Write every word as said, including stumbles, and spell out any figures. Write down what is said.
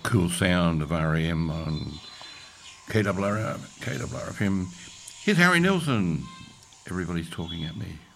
cool sound of R E M on K W R, K W R F M. Here's Harry Nilsson. Everybody's talking at me.